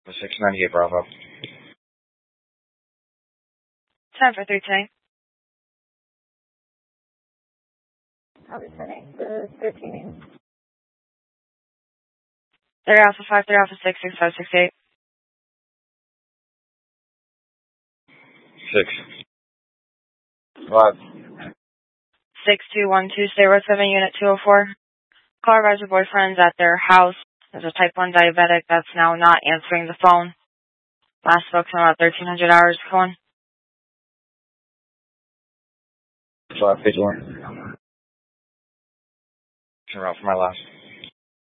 698 Bravo. Time for 310. I'll be sending the 13. They're Alpha 5, they're Alpha 6, 6568. 6. 5. 6212, stay road 7, unit 204. Call arrives your boyfriend's at their house. There's a type 1 diabetic that's now not answering the phone. Last spoke to him about 1,300 hours ago. 5, page 1. Turn around for my last.